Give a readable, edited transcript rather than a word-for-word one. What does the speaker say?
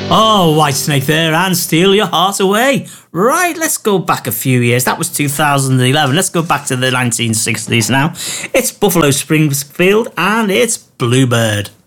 Oh, Whitesnake there and Steal Your Heart Away. Right, let's go back a few years. That was 2011. Let's go back to the 1960s now. It's Buffalo Springfield and it's Bluebird.